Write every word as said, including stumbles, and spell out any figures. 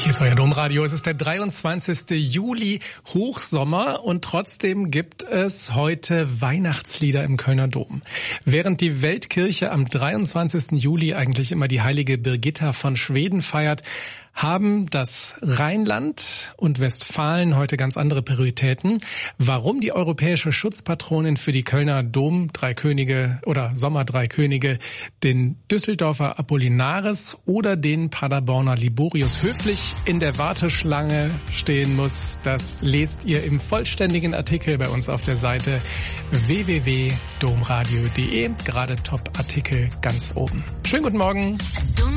Hier ist euer Domradio. Es ist der dreiundzwanzigste Juli, Hochsommer, und trotzdem gibt es heute Weihnachtslieder im Kölner Dom. Während die Weltkirche am dreiundzwanzigsten Juli eigentlich immer die heilige Birgitta von Schweden feiert, haben das Rheinland und Westfalen heute ganz andere Prioritäten. Warum die europäische Schutzpatronin für die Kölner Dom Drei Könige oder Sommer Drei Könige den Düsseldorfer Apollinaris oder den Paderborner Liborius höflich in der Warteschlange stehen muss, das lest ihr im vollständigen Artikel bei uns auf der Seite w w w punkt domradio punkt de. Gerade Top-Artikel ganz oben. Schönen guten Morgen.